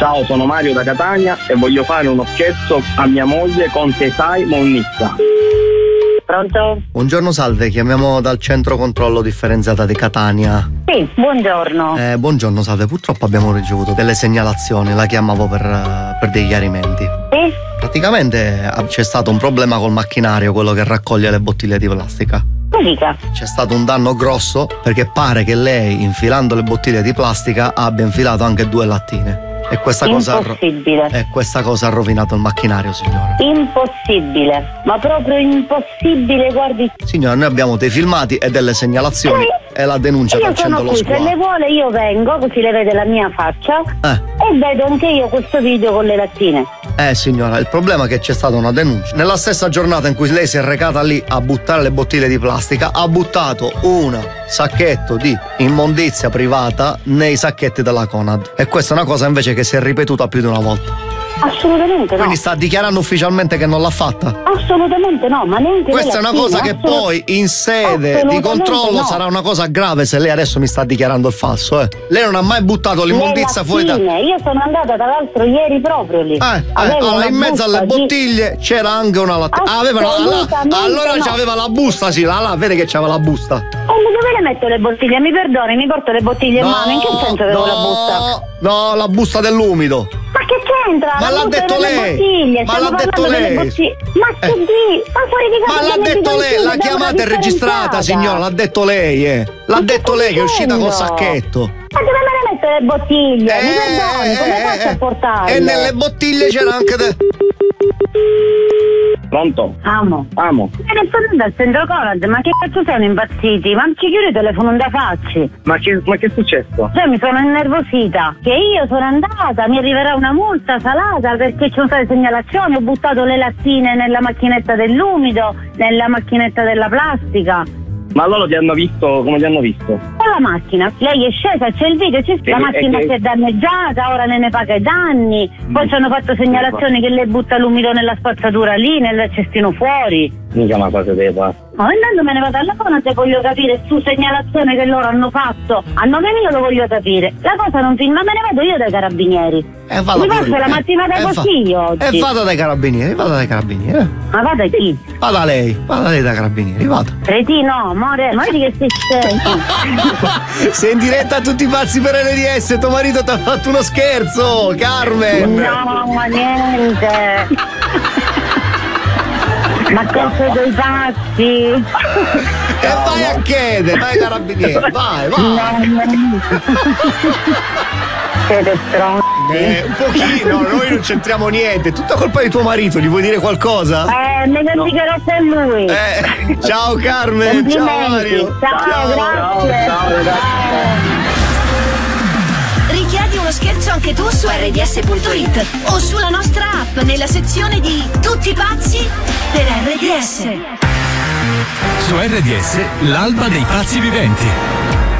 Ciao, sono Mario da Catania e voglio fare uno scherzo a mia moglie con Tesai Monnizza. Pronto? Buongiorno, salve, chiamiamo dal centro controllo differenziata di Catania. Sì, buongiorno. Buongiorno, salve, purtroppo abbiamo ricevuto delle segnalazioni, la chiamavo per dei chiarimenti. Sì? Praticamente c'è stato un problema col macchinario, quello che raccoglie le bottiglie di plastica. Mi dica. C'è stato un danno grosso perché pare che lei, infilando le bottiglie di plastica, abbia infilato anche 2 lattine. E questa cosa ha rovinato il macchinario, signora. Impossibile, ma proprio impossibile, guardi. Signora, noi abbiamo dei filmati e delle segnalazioni e la denuncia dal centro lo squadro. Se le vuole io vengo, così le vede la mia faccia e vedo anche io questo video con le lattine. Signora, il problema è che c'è stata una denuncia. Nella stessa giornata in cui lei si è recata lì a buttare le bottiglie di plastica, ha buttato un sacchetto di immondizia privata nei sacchetti della Conad. E questa è una cosa invece che si è ripetuta più di una volta. Assolutamente no. Quindi sta dichiarando ufficialmente che non l'ha fatta? Assolutamente no, ma neanche questa è una cosa che poi in sede di controllo sarà una cosa grave se lei adesso mi sta dichiarando il falso. Lei non ha mai buttato l'immondizia fuori da... Io sono andata tra l'altro ieri proprio lì. Allora in mezzo alle bottiglie c'era anche una lattina. Allora c'aveva la busta, sì, là, vede che c'aveva la busta. Dove le metto le bottiglie? Mi perdoni, mi porto le bottiglie in mano, in che senso avevo la busta? No, la busta dell'umido. Ma che c'entra? Ma l'ha detto lei! Ma l'ha detto lei! Ma che di? Ma fuori di casa! Ma l'ha detto lei! La chiamata è registrata, signora! L'ha detto lei, L'ha detto lei che è uscita col sacchetto! Ma dove me le metto le bottiglie? Mi perdoni, come faccio a portarle? E nelle bottiglie c'era anche Pronto? Amo. Ne sono dal centro Conad, ma che cazzo sono impazziti? Ma ci chiudi il telefono da facci. Ma che è successo? Mi sono innervosita. Che io sono andata, mi arriverà una multa salata perché ci sono state segnalazioni, ho buttato le lattine nella macchinetta dell'umido, nella macchinetta della plastica. Ma loro ti hanno visto, come ti hanno visto? Con la macchina, lei è scesa, c'è il video, la macchina si è danneggiata, ora ne paga i danni, poi ci hanno fatto segnalazioni che lei butta l'umido nella spazzatura lì, nel cestino fuori. Mica una cosa deve fare. Ma intanto me ne vado alla Conad, voglio capire su segnalazione che loro hanno fatto. A nome mio lo voglio capire. La cosa non finì, ma me ne vado io dai carabinieri. Mi passo la mattinata così oggi. E vada dai carabinieri, Ma vada chi? Vada lei dai carabinieri, vada. Cretino, amore, ma vedi che sei scemo. Sei in diretta a tutti i pazzi per RDS, tuo marito ti ha fatto uno scherzo, Carmen. No, ma niente. Ma cosa dei pazzi? E vai a chiedere, vai ai carabinieri, vai. Siete stronzi. Un pochino, noi non c'entriamo niente, è tutta colpa di tuo marito, gli vuoi dire qualcosa? Ne vendicherò per lui. Ciao Carmen, ciao Mario. Ciao, grazie. Richiedi uno scherzo anche tu su rds.it o sulla nostra app nella sezione di Tutti pazzi per RDS. Su RDS, l'alba dei pazzi viventi.